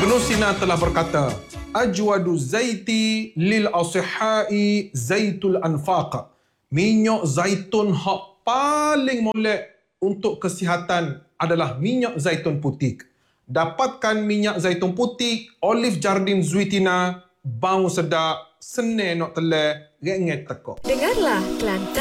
Ibnu Sina telah berkata, Ajwadu zaiti lil asihai zaitul anfaq. Minyak zaitun hak paling molek untuk kesihatan adalah minyak zaitun putih. Dapatkan minyak zaitun putih, Olive Jardin Zuitina, bau sedap, senang nak telan, renget tekak. Dengarlah Kelantan